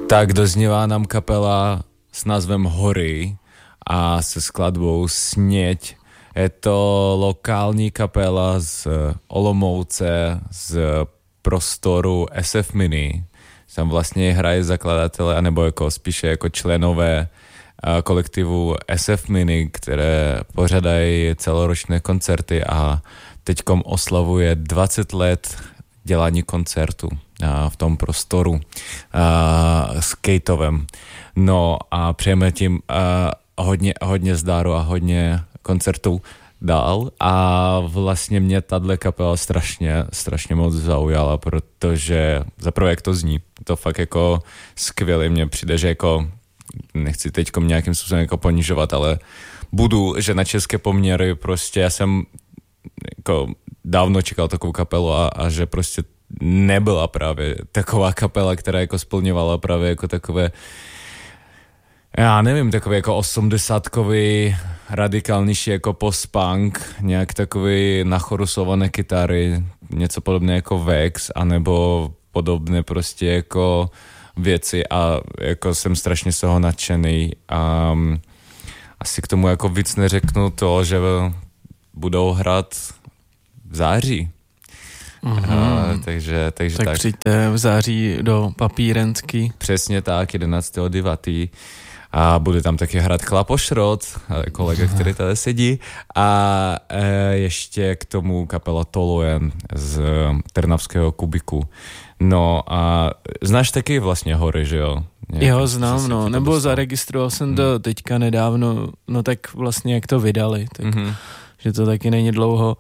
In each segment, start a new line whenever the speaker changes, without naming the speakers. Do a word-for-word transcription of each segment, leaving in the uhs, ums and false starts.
Tak doznívá nám kapela s názvem Hory a se skladbou Sněď. Je to lokální kapela z Olomouce, z prostoru S F Mini. Tam vlastně hrají zakladatelé, anebo jako spíše jako členové kolektivu S F Mini, které pořadají celoročné koncerty a teďkom oslavuje dvacet let dělání koncertu v tom prostoru skateovém. No a přejeme tím hodně, hodně zdáru a hodně koncertů dál a vlastně mě tato kapela strašně, strašně moc zaujala, protože zaprvé jak to zní, to fakt jako skvělé, mně přijde, že jako nechci teďkom nějakým způsobem jako ponižovat, ale budu, že na české poměry prostě já jsem jako dávno čekal takovou kapelu a, a že prostě nebyla právě taková kapela, která jako splňovala právě jako takové, já nevím, takový jako osmdesátkový radikálnější jako post-punk, nějak takový nachorusované kytary, něco podobné jako Vex, anebo podobné prostě jako věci a jako jsem strašně z toho nadšený a um, asi k tomu jako víc neřeknu to, že budou hrát v září.
Mm-hmm.
A, takže, takže
tak, tak přijďte v září do Papírenský.
Přesně tak, jedenáctého devátého a bude tam taky hrát Chlapošrot, kolega, který tady sedí a e, ještě k tomu kapela Toluen z Trnavského Kubiku. No a znáš taky vlastně Hory, že jo?
Nějaký, jo, znám, no, nebo dostal. Zaregistroval jsem hmm. to teďka nedávno, no tak vlastně jak to vydali, tak mm-hmm. že to taky není dlouho.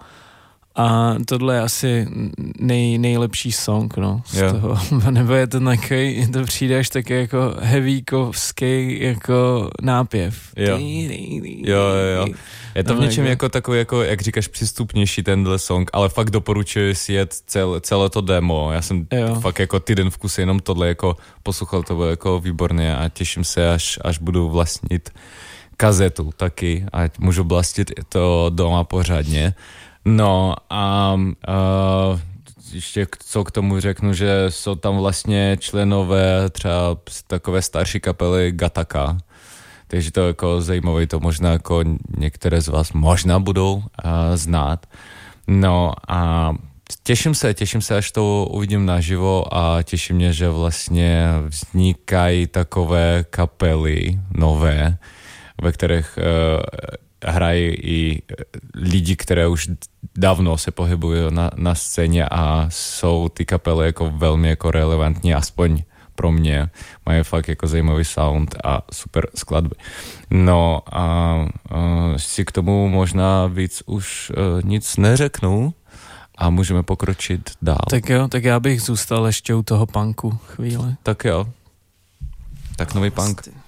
A tohle je asi nej, nejlepší song, no, z jo. toho, nebo je to takový, to přijde až taky jako heavykovský jako nápěv.
Jo, jo, jo. Je to no, v něčem jako, jako takový, jako, jak říkáš, přístupnější tenhle song, ale fakt doporučuji si jet cel, celé to demo. Já jsem jo. fakt jako týden v kuse jenom tohle jako poslouchal, to bylo jako výborné a těším se, až, až budu vlastnit kazetu taky, ať můžu vlastnit to doma pořádně. No a uh, ještě co k tomu řeknu, že jsou tam vlastně členové třeba takové starší kapely Gataka, takže to je jako zajímavé, to možná jako některé z vás možná budou uh, znát. No a těším se, těším se, až to uvidím naživo a těší mě, že vlastně vznikají takové kapely nové, ve kterých uh, hrají i lidi, které už dávno se pohybují na, na scéně a jsou ty kapely jako velmi jako relevantní, aspoň pro mě. Mají fakt jako zajímavý sound a super skladby. No a, a si k tomu možná víc už uh, nic neřeknu a můžeme pokročit dál.
Tak jo, tak já bych zůstal ještě u toho punku chvíli.
Tak jo. Tak nový punk.